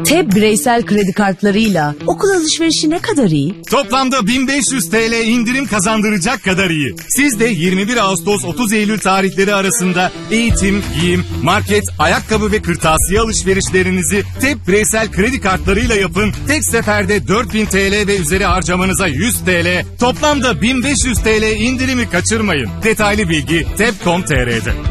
TEB bireysel kredi kartlarıyla okul alışverişi ne kadar iyi? Toplamda 1500 TL indirim kazandıracak kadar iyi. Siz de 21 Ağustos 30 Eylül tarihleri arasında eğitim, giyim, market, ayakkabı ve kırtasiye alışverişlerinizi TEB bireysel kredi kartlarıyla yapın. Tek seferde 4000 TL ve üzeri harcamanıza 100 TL, toplamda 1500 TL indirimi kaçırmayın. Detaylı bilgi teb.com.tr'de.